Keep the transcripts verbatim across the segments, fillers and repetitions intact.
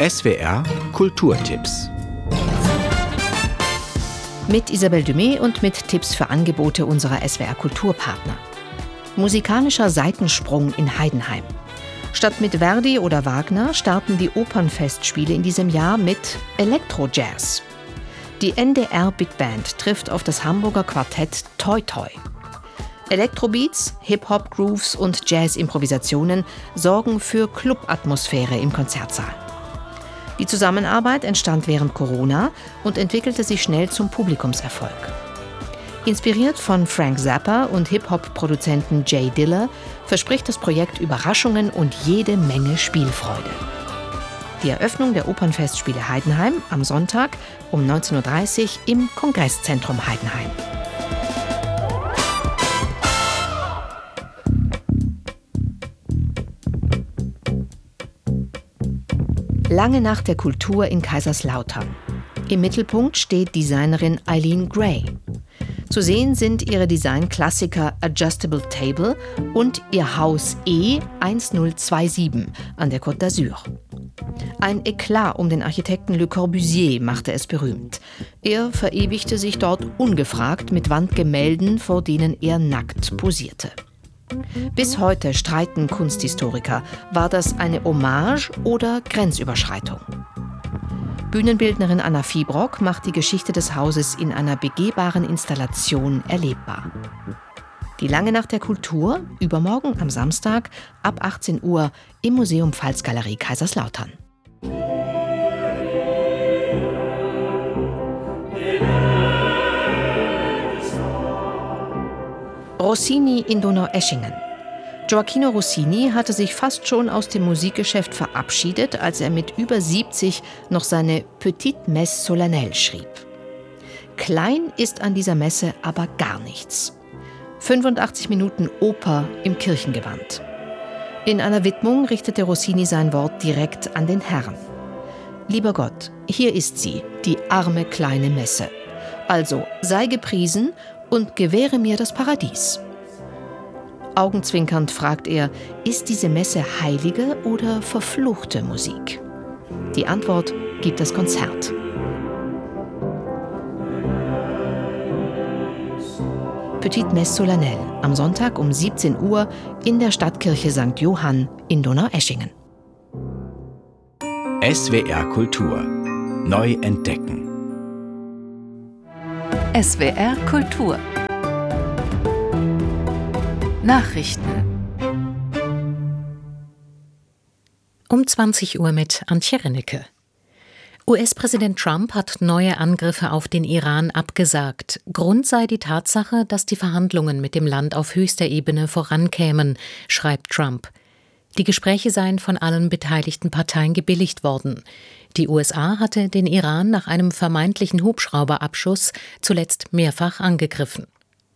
S W R Kulturtipps. Mit Isabelle Dumé und mit Tipps für Angebote unserer S W R Kulturpartner. Musikalischer Seitensprung in Heidenheim. Statt mit Verdi oder Wagner starten die Opernfestspiele in diesem Jahr mit Elektro-Jazz. Die N D R Big Band trifft auf das Hamburger Quartett Toi Toi. Elektrobeats, Hip-Hop-Grooves und Jazz-Improvisationen sorgen für Club-Atmosphäre im Konzertsaal. Die Zusammenarbeit entstand während Corona und entwickelte sich schnell zum Publikumserfolg. Inspiriert von Frank Zappa und Hip-Hop-Produzenten Jay Dilla verspricht das Projekt Überraschungen und jede Menge Spielfreude. Die Eröffnung der Opernfestspiele Heidenheim am Sonntag um neunzehn Uhr dreißig im Kongresszentrum Heidenheim. Lange Nacht der Kultur in Kaiserslautern. Im Mittelpunkt steht Designerin Eileen Gray. Zu sehen sind ihre Designklassiker Adjustable Table und ihr Haus E eintausendsiebzig an der Côte d'Azur. Ein Eklat um den Architekten Le Corbusier machte es berühmt. Er verewigte sich dort ungefragt mit Wandgemälden, vor denen er nackt posierte. Bis heute streiten Kunsthistoriker, war das eine Hommage oder Grenzüberschreitung? Bühnenbildnerin Anna Fiebrock macht die Geschichte des Hauses in einer begehbaren Installation erlebbar. Die Lange Nacht der Kultur, übermorgen am Samstag ab achtzehn Uhr im Museum Pfalzgalerie Kaiserslautern. Rossini in Donaueschingen. Gioachino Rossini hatte sich fast schon aus dem Musikgeschäft verabschiedet, als er mit über siebzig noch seine Petite Messe Solennelle schrieb. Klein ist an dieser Messe aber gar nichts. fünfundachtzig Minuten Oper im Kirchengewand. In einer Widmung richtete Rossini sein Wort direkt an den Herrn. Lieber Gott, hier ist sie, die arme kleine Messe. Also sei gepriesen und gewähre mir das Paradies. Augenzwinkernd fragt er, ist diese Messe heilige oder verfluchte Musik? Die Antwort gibt das Konzert. Petite Messe Solennelle am Sonntag um siebzehn Uhr in der Stadtkirche Sankt Johann in Donaueschingen. S W R Kultur. Neu entdecken. S W R Kultur. Nachrichten. Um zwanzig Uhr mit Antje Rennecke. U S-Präsident Trump hat neue Angriffe auf den Iran abgesagt. Grund sei die Tatsache, dass die Verhandlungen mit dem Land auf höchster Ebene vorankämen, schreibt Trump. Die Gespräche seien von allen beteiligten Parteien gebilligt worden. Die U S A hatte den Iran nach einem vermeintlichen Hubschrauberabschuss zuletzt mehrfach angegriffen.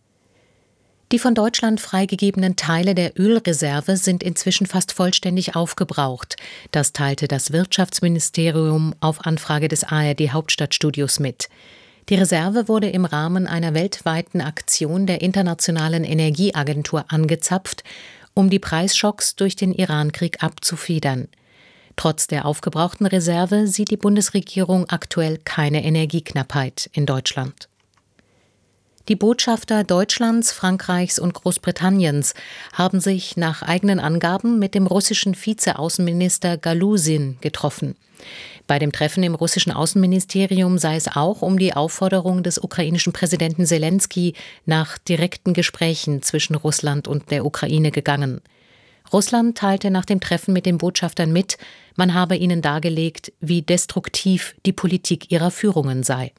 Die von Deutschland freigegebenen Teile der Ölreserve sind inzwischen fast vollständig aufgebraucht. Das teilte das Wirtschaftsministerium auf Anfrage des A R D-Hauptstadtstudios mit. Die Reserve wurde im Rahmen einer weltweiten Aktion der Internationalen Energieagentur angezapft, um die Preisschocks durch den Irankrieg abzufedern. Trotz der aufgebrauchten Reserve sieht die Bundesregierung aktuell keine Energieknappheit in Deutschland. Die Botschafter Deutschlands, Frankreichs und Großbritanniens haben sich nach eigenen Angaben mit dem russischen Vize-Außenminister Galusin getroffen. Bei dem Treffen im russischen Außenministerium sei es auch um die Aufforderung des ukrainischen Präsidenten Selenskyj nach direkten Gesprächen zwischen Russland und der Ukraine gegangen. Russland teilte nach dem Treffen mit den Botschaftern mit, man habe ihnen dargelegt, wie destruktiv die Politik ihrer Führungen sei.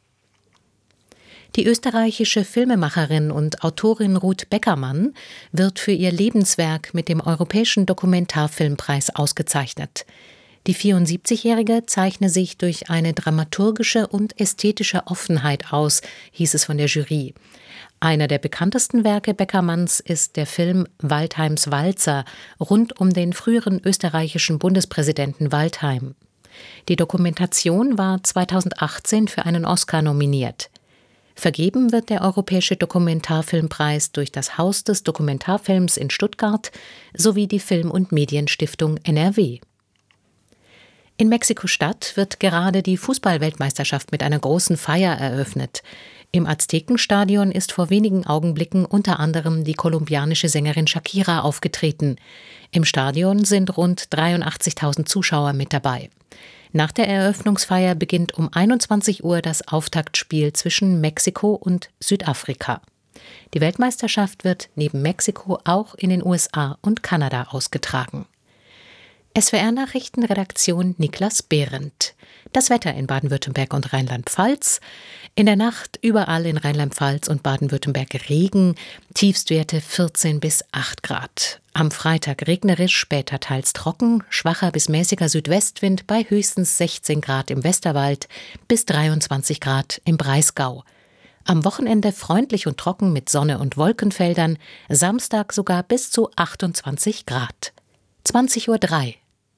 Die österreichische Filmemacherin und Autorin Ruth Beckermann wird für ihr Lebenswerk mit dem Europäischen Dokumentarfilmpreis ausgezeichnet. Die vierundsiebzigjährige zeichne sich durch eine dramaturgische und ästhetische Offenheit aus, hieß es von der Jury. Einer der bekanntesten Werke Beckermanns ist der Film Waldheims Walzer rund um den früheren österreichischen Bundespräsidenten Waldheim. Die Dokumentation war zweitausendachtzehn für einen Oscar nominiert. Vergeben wird der Europäische Dokumentarfilmpreis durch das Haus des Dokumentarfilms in Stuttgart sowie die Film- und Medienstiftung N R W. In Mexiko-Stadt wird gerade die Fußball-Weltmeisterschaft mit einer großen Feier eröffnet. Im Aztekenstadion ist vor wenigen Augenblicken unter anderem die kolumbianische Sängerin Shakira aufgetreten. Im Stadion sind rund dreiundachtzigtausend Zuschauer mit dabei. Nach der Eröffnungsfeier beginnt um einundzwanzig Uhr das Auftaktspiel zwischen Mexiko und Südafrika. Die Weltmeisterschaft wird neben Mexiko auch in den U S A und Kanada ausgetragen. S W R-Nachrichtenredaktion Niklas Behrendt. Das Wetter in Baden-Württemberg und Rheinland-Pfalz. In der Nacht überall in Rheinland-Pfalz und Baden-Württemberg Regen, Tiefstwerte vierzehn bis acht Grad. Am Freitag regnerisch, später teils trocken, schwacher bis mäßiger Südwestwind bei höchstens sechzehn Grad im Westerwald bis dreiundzwanzig Grad im Breisgau. Am Wochenende freundlich und trocken mit Sonne und Wolkenfeldern, Samstag sogar bis zu achtundzwanzig Grad. zwanzig Uhr drei.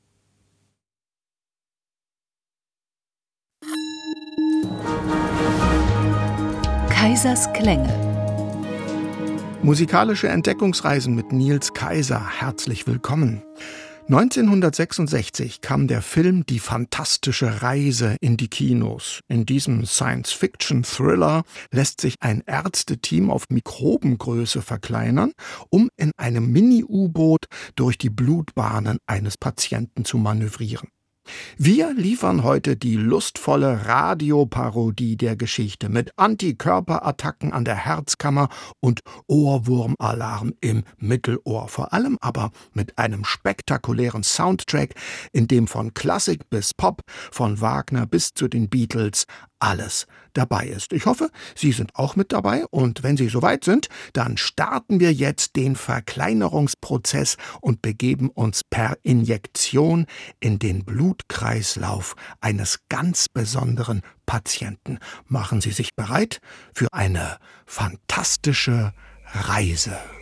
Kaisers Klänge. Musikalische Entdeckungsreisen mit Niels Kaiser. Herzlich willkommen. neunzehnhundertsechsundsechzig kam der Film Die fantastische Reise in die Kinos. In diesem Science-Fiction-Thriller lässt sich ein Ärzteteam auf Mikrobengröße verkleinern, um in einem Mini-U-Boot durch die Blutbahnen eines Patienten zu manövrieren. Wir liefern heute die lustvolle Radioparodie der Geschichte mit Antikörperattacken an der Herzkammer und Ohrwurmalarm im Mittelohr. Vor allem aber mit einem spektakulären Soundtrack, in dem von Klassik bis Pop, von Wagner bis zu den Beatles alles dabei ist. Ich hoffe, Sie sind auch mit dabei und wenn Sie soweit sind, dann starten wir jetzt den Verkleinerungsprozess und begeben uns per Injektion in den Blutkreislauf eines ganz besonderen Patienten. Machen Sie sich bereit für eine fantastische Reise.